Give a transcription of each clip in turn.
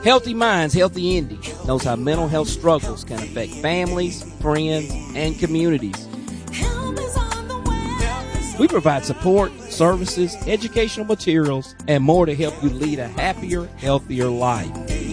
Healthy Minds, Healthy Indy knows how mental health struggles can affect families, friends, and communities. We provide support, services, educational materials, and more to help you lead a happier, healthier life.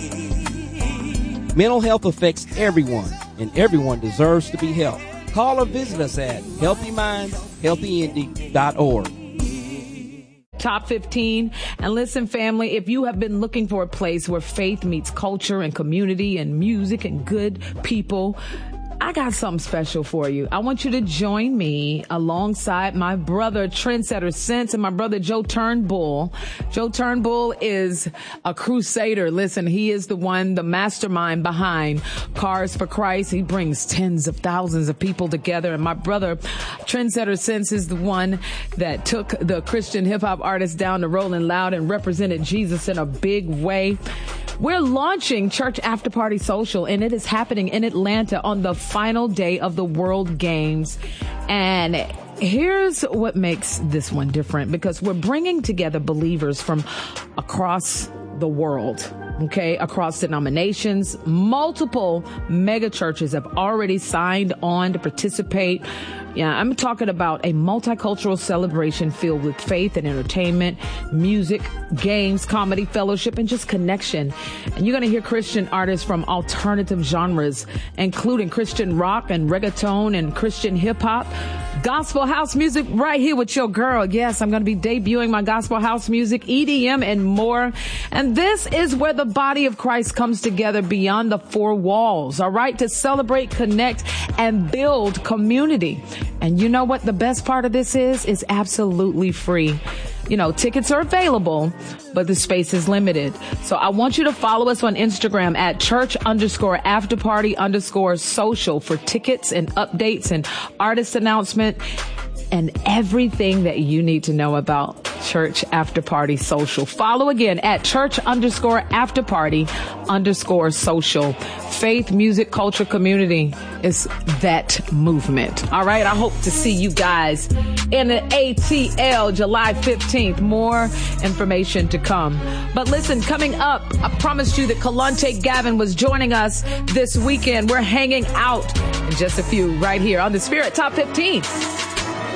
Mental health affects everyone, and everyone deserves to be helped. Call or visit us at healthymindhealthyindy.org. Top 15. And listen, family, if you have been looking for a place where faith meets culture and community and music and good people, I got something special for you. I want you to join me alongside my brother, Trendsetter Sense, and my brother, Joe Turnbull. Joe Turnbull is a crusader. Listen, he is the mastermind behind Cars for Christ. He brings tens of thousands of people together. And my brother, Trendsetter Sense, is the one that took the Christian hip hop artists down to Rolling Loud and represented Jesus in a big way. We're launching Church After Party Social, and it is happening in Atlanta on the final day of the World Games. And here's what makes this one different, because we're bringing together believers from across the world, okay, across denominations. Multiple mega churches have already signed on to participate. Yeah, I'm talking about a multicultural celebration filled with faith and entertainment, music, games, comedy, fellowship, and just connection. And you're going to hear Christian artists from alternative genres, including Christian rock and reggaeton and Christian hip hop, gospel house music right here with your girl. Yes, I'm going to be debuting my gospel house music, EDM, and more. And this is where the body of Christ comes together beyond the four walls, all right, to celebrate, connect, and build community. And you know what the best part of this is? It's absolutely free. You know, tickets are available, but the space is limited. So I want you to follow us on Instagram at church_afterparty_social for tickets and updates and artist announcement and everything that you need to know about Church After Party Social. Follow again at church_afterparty_social. Faith, music, culture, community is that movement. All right. I hope to see you guys in the ATL July 15th. More information to come. But listen, coming up, I promised you that Kalante Gavin was joining us this weekend. We're hanging out in just a few right here on the Spirit Top 15.